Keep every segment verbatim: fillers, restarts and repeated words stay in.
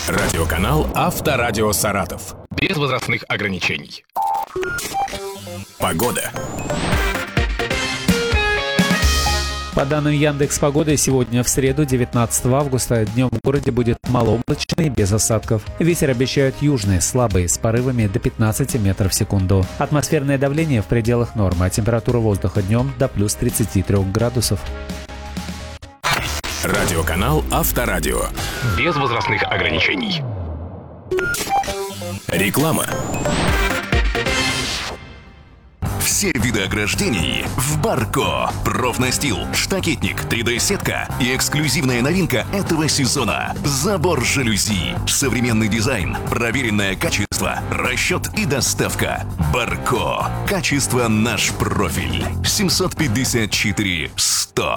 Радиоканал «Авторадио Саратов». Без возрастных ограничений. Погода. По данным Яндекс.Погоды, сегодня в среду, девятнадцатого августа, днем в городе будет малооблачно и без осадков. Ветер обещают южный, слабый, с порывами до пятнадцати метров в секунду. Атмосферное давление в пределах нормы, а температура воздуха днем до плюс тридцати трёх градусов. Радиоканал «Авторадио». Без возрастных ограничений. Реклама. Все виды ограждений в Барко. Профнастил, штакетник, три дэ-сетка и эксклюзивная новинка этого сезона – забор жалюзи. Современный дизайн, проверенное качество, расчет и доставка. Барко. Качество наш профиль. семьсот пятьдесят четыре сто.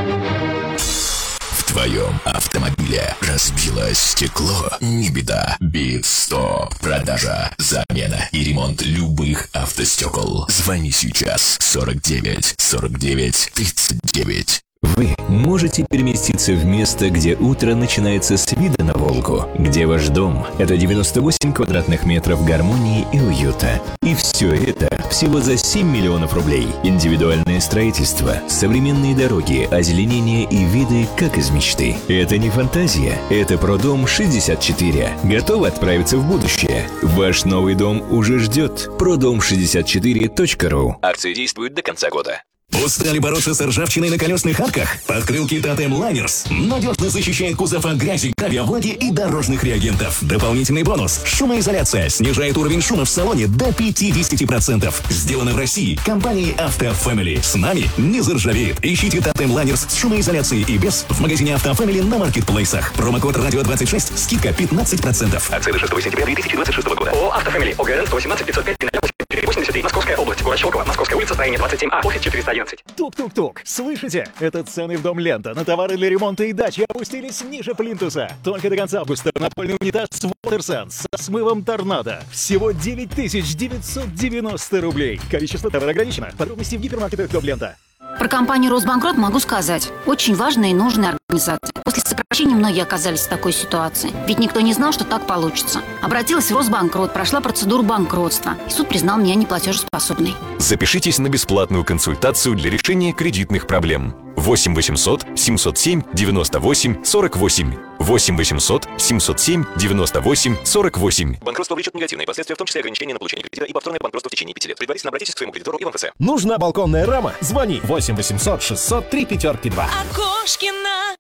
В твоем автомобиле разбилось стекло? Не беда. Битстоп. Продажа, замена и ремонт любых автостекол. Звони сейчас. сорок девять сорок девять тридцать девять. Вы можете переместиться в место, где утро начинается с вида на Волгу, где ваш дом – это девяносто восемь квадратных метров гармонии и уюта. И все это всего за семь миллионов рублей. Индивидуальное строительство, современные дороги, озеленение и виды, как из мечты. Это не фантазия, это Продом шестьдесят четыре. Готовы отправиться в будущее? Ваш новый дом уже ждет. продом шестьдесят четыре точка ру. Акция действует до конца года. Устали бороться с ржавчиной на колесных арках? Подкрылки Тотем Лайнерс надежно защищает кузов от грязи, гравия, влаги и дорожных реагентов. Дополнительный бонус – шумоизоляция снижает уровень шума в салоне до пятьдесят процентов. Сделано в России компанией Автофэмили. С нами не заржавеет. Ищите Тотем Лайнерс с шумоизоляцией и без в магазине Автофэмили на маркетплейсах. Промокод радио двадцать шесть, скидка пятнадцать процентов. Акция до шестого сентября две тысячи двадцать шестого года. ООО «Автофэмили». ОГРН сто восемнадцать пятьсот пять восемьдесят три. Московская область. Город Щелково. Московская улица, строение двадцать семь А. Офис четыреста одиннадцать. Тук-тук-тук. Слышите? Это цены в Дом Лента на товары для ремонта и дачи опустились ниже плинтуса. Только до конца августа напольный унитаз Watersense со смывом Торнадо. Всего девять тысяч девятьсот девяносто рублей. Количество товара ограничено. Подробности в гипермаркетах Дом Лента. Про компанию «Росбанкрот» могу сказать. Очень важная и нужная организация. После сокращения многие оказались в такой ситуации. Ведь никто не знал, что так получится. Обратилась в Росбанкрот, прошла процедуру банкротства. И суд признал меня неплатежеспособной. Запишитесь на бесплатную консультацию для решения кредитных проблем. восемь восемьсот семьсот семь девяносто восемь сорок восемь. восемь восемьсот семьсот семь девяносто восемь сорок восемь. Банкротство влечет негативные последствия, в том числе ограничения на получение кредита и повторное банкротство в течение пяти лет. Предварительно обратитесь к своему кредитору и в МФЦ. Нужна балконная рама? Звони восемь восемьсот шестьсот три пятерки два. Окошкина.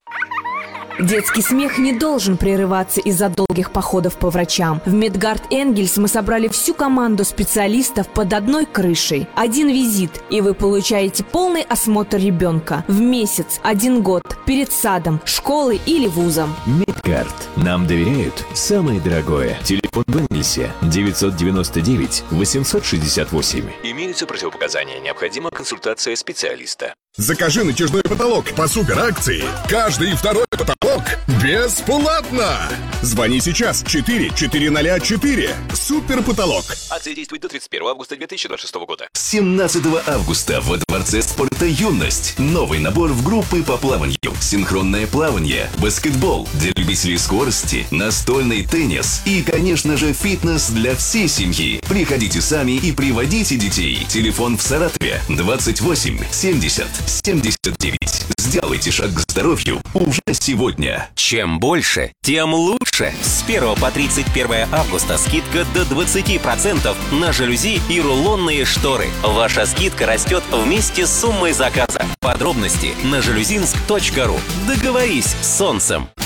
Детский смех не должен прерываться из-за долгих походов по врачам. В Медгард Энгельс мы собрали всю команду специалистов под одной крышей. Один визит, и вы получаете полный осмотр ребенка. В месяц, один год, перед садом, школой или вузом. Медгард. Нам доверяют самое дорогое. Телефон в Энгельсе девятьсот девяносто девять восемьсот шестьдесят восемь. Имеются противопоказания. Необходима консультация специалиста. Закажи натяжной потолок по суперакции. Каждый второй потолок бесплатно. Звони сейчас четыре четыре ноль четыре. Супер потолок. Акция действует до тридцать первого августа две тысячи двадцать шестого года. семнадцатого августа во Дворце спорта «Юность» новый набор в группы по плаванию. Синхронное плавание, баскетбол для любителей скорости, настольный теннис и, конечно же, фитнес для всей семьи. Приходите сами и приводите детей. Телефон в Саратове двадцать восемь семьдесят семьдесят девять. Сделайте шаг к здоровью уже сегодня. Чем больше, тем лучше. С первого по тридцать первое августа скидка до двадцати процентов на жалюзи и рулонные шторы. Ваша скидка растет вместе с суммой заказа. Подробности на жалюзинск точка ру. Договорись с солнцем.